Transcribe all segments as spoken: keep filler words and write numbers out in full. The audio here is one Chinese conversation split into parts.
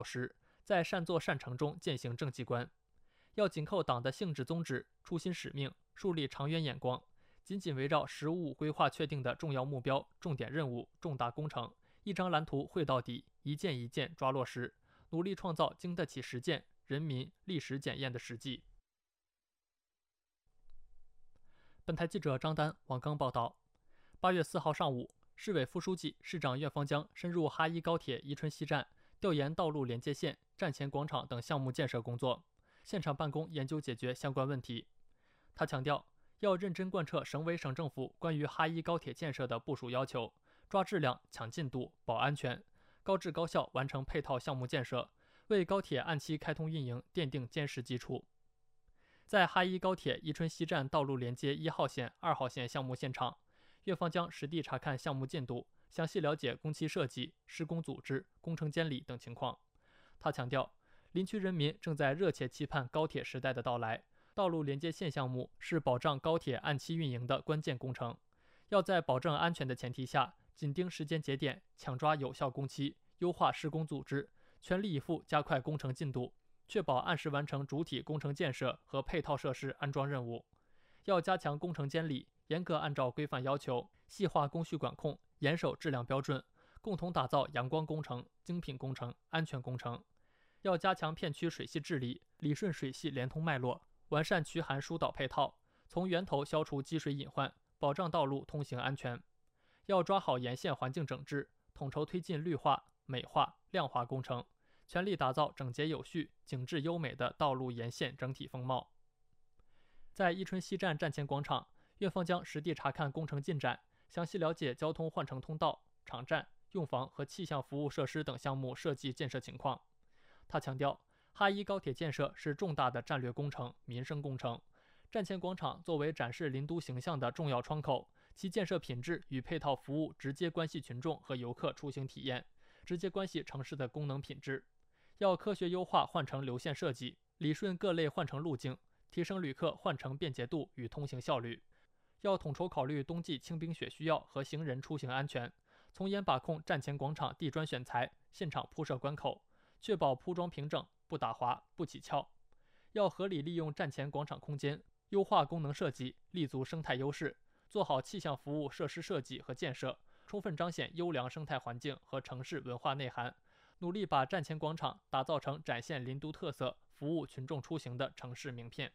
在善作善成中践行政绩观。要紧扣党的性质宗旨、初心使命，树立长远眼光，紧紧围绕“十五五”规划确定的重要目标、重点任务、重大工程，一张蓝图绘到底，一件一件抓落实，努力创造经得起实践、人民、历史检验的实际。本台记者张丹、王刚报道。八月四号上午，市委副书记、市长苑方江深入哈一高铁宜春西站，调研道路连接线、站前广场等项目建设工作，现场办公研究解决相关问题。他强调，要认真贯彻省委省政府关于哈一高铁建设的部署要求，抓质量、抢进度、保安全，高质高效完成配套项目建设，为高铁按期开通运营奠定坚实基础。在哈一高铁宜春西站道路连接一号线、二号线项目现场，苑方江实地查看项目进度，详细了解工期设计、施工组织、工程监理等情况。他强调，林区人民正在热切期盼高铁时代的到来，道路连接线项目是保障高铁按期运营的关键工程，要在保证安全的前提下，紧盯时间节点，抢抓有效工期，优化施工组织，全力以赴加快工程进度，确保按时完成主体工程建设和配套设施安装任务。要加强工程监理，严格按照规范要求，细化工序管控，严守质量标准，共同打造阳光工程、精品工程、安全工程。要加强片区水系治理，理顺水系连通脉络，完善渠涵疏导配套，从源头消除积水隐患，保障道路通行安全。要抓好沿线环境整治，统筹推进绿化、美化、亮化工程，全力打造整洁有序、景致优美的道路沿线整体风貌。在宜春西站站前广场，苑方江实地查看工程进展，详细了解交通换乘通道、场站、用房和气象服务设施等项目设计建设情况。他强调，哈一高铁建设是重大的战略工程、民生工程。站前广场作为展示林都形象的重要窗口，其建设品质与配套服务直接关系群众和游客出行体验，直接关系城市的功能品质。要科学优化换乘流线设计，理顺各类换乘路径，提升旅客换乘便捷度与通行效率。要统筹考虑冬季清冰雪需要和行人出行安全，从严把控站前广场地砖选材、现场铺设关口，确保铺装平整、不打滑、不起翘。要合理利用站前广场空间，优化功能设计，立足生态优势，做好气象服务设施设计和建设，充分彰显优良生态环境和城市文化内涵，努力把站前广场打造成展现林都特色、服务群众出行的城市名片。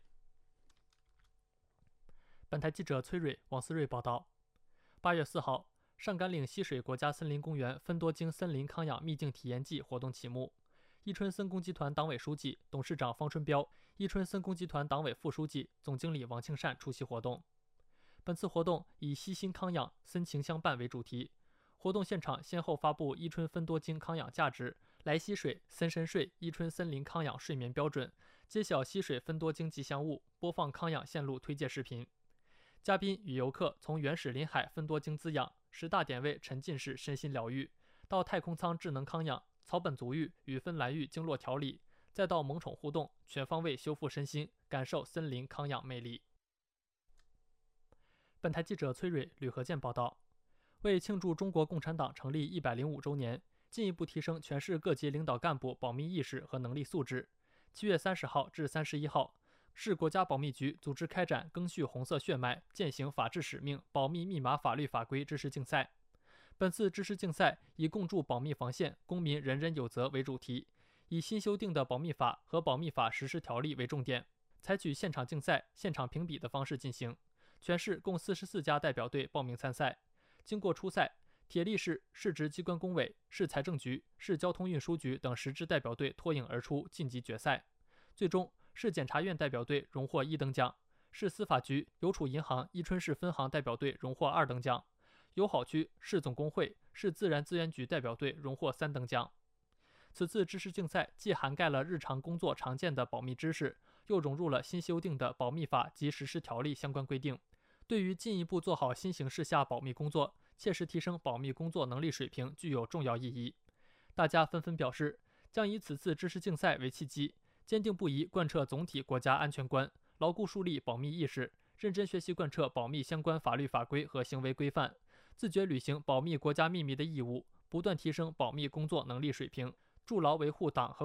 本台记者崔蕊、王思睿报道。八月四号，上甘岭溪水国家森林公园芬多精森林康养秘境体验季活动启幕。伊春森工集团党委书记、董事长方春彪、伊春森工集团党委副书记、总经理王庆善出席活动。本次活动以悉心康养、森情相伴为主题。活动现场先后发布伊春芬多精康养价值、来溪水、森深睡、伊春森林康养睡眠标准，揭晓溪水芬多精吉祥物，播放康养线路推介视频。嘉宾与游客从原始林海芬多精滋养、十大点位沉浸式身心疗愈，到太空舱智能康养、草本足浴与芬兰浴经络调理，再到萌宠互动，全方位修复身心，感受森林康养魅力。本台记者崔蕊、吕和健报道。为庆祝中国共产党成立一百零五周年，进一步提升全市各级领导干部保密意识和能力素质，七月三十号至三十一号，市国家保密局组织开展赓续红色血脉、践行法治使命保密密码法律法规知识竞赛。本次知识竞赛以共筑保密防线、公民人人有责为主题，以新修订的保密法和保密法实施条例为重点，采取现场竞赛、现场评比的方式进行。全市共四十四家代表队报名参赛。经过初赛，铁力市、市直机关工委、市财政局、市交通运输局等十支代表队脱颖而出，晋级决赛。最终，市检察院代表队荣获一等奖，市司法局、邮储银行伊春市分行代表队荣获二等奖，友好区、市总工会、市自然资源局代表队荣获三等奖。此次知识竞赛既涵盖了日常工作常见的保密知识，又融入了新修订的保密法及实施条例相关规定，对于进一步做好新形势下保密工作，切实提升保密工作能力水平具有重要意义。大家纷纷表示，将以此次知识竞赛为契机，坚定不移贯彻总体国家安全观，牢固树立保密意识，认真学习贯彻保密相关法律法规和行为规范，自觉履行保密国家秘密的义务，不断提升保密工作能力水平， 筑牢维护党和